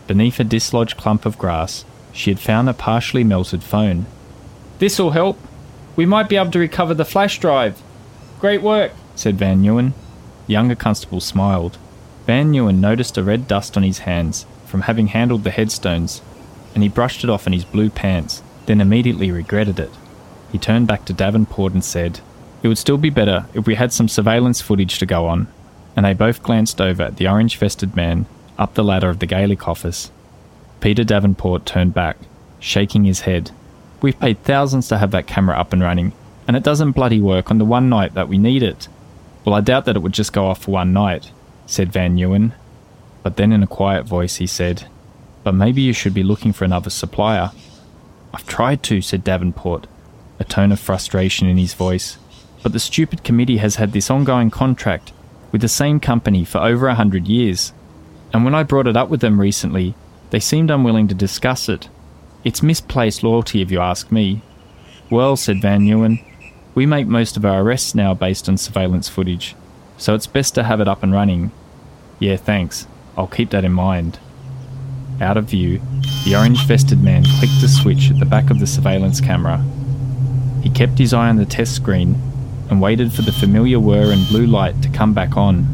Beneath a dislodged clump of grass, she had found a partially melted phone. "This'll help. We might be able to recover the flash drive." "Great work," said Van Nguyen. The younger constable smiled. Van Nguyen noticed a red dust on his hands from having handled the headstones, and he brushed it off in his blue pants, then immediately regretted it. He turned back to Davenport and said, "It would still be better if we had some surveillance footage to go on," and they both glanced over at the orange-vested man up the ladder of the Gaelic office. Peter Davenport turned back, shaking his head. "We've paid thousands to have that camera up and running, and it doesn't bloody work on the one night that we need it." "Well, I doubt that it would just go off for one night," said Van Nguyen. But then in a quiet voice he said, "But maybe you should be looking for another supplier." "I've tried to," said Davenport, a tone of frustration in his voice. "But the stupid committee has had this ongoing contract with the same company for over 100 years. And when I brought it up with them recently, they seemed unwilling to discuss it. It's misplaced loyalty if you ask me." "Well," said Van Nguyen, "we make most of our arrests now based on surveillance footage, so it's best to have it up and running." "Yeah, thanks. I'll keep that in mind." Out of view, the orange-vested man clicked a switch at the back of the surveillance camera. He kept his eye on the test screen and waited for the familiar whir and blue light to come back on.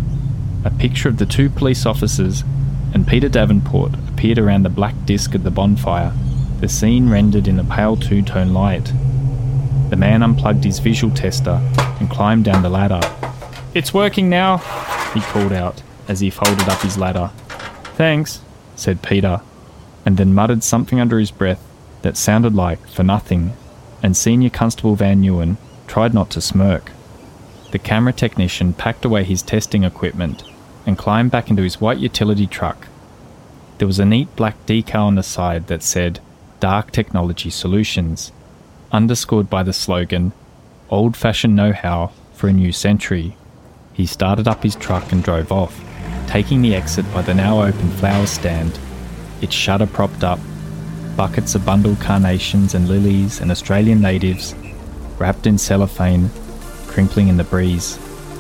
A picture of the two police officers and Peter Davenport appeared around the black disc of the bonfire, the scene rendered in a pale two-tone light. The man unplugged his visual tester and climbed down the ladder. "It's working now," he called out as he folded up his ladder. "Thanks," said Peter, and then muttered something under his breath that sounded like "for nothing," and Senior Constable Van Nguyen tried not to smirk. The camera technician packed away his testing equipment and climbed back into his white utility truck. There was a neat black decal on the side that said Dark Technology Solutions, underscored by the slogan, "Old-fashioned know-how for a new century." He started up his truck and drove off, taking the exit by the now open flower stand, its shutter propped up, buckets of bundled carnations and lilies and Australian natives, wrapped in cellophane, crinkling in the breeze.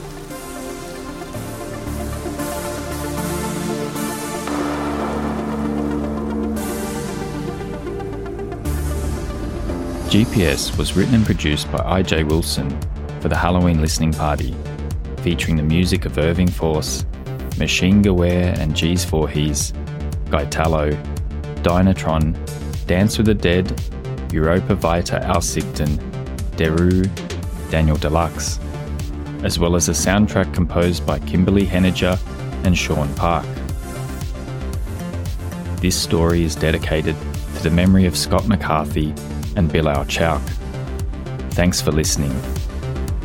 GPS was written and produced by I.J. Wilson for the Halloween listening party, featuring the music of Irving Force, Machine Geware and G's Voorhees, Gaetalo, Dynatron, Dance with the Dead, Europa Vita Alsigton, Deru, Daniel Deluxe, as well as a soundtrack composed by Kimberly Henniger and Sean Park. This story is dedicated to the memory of Scott McCarthy and Bilal Chauk. Thanks for listening.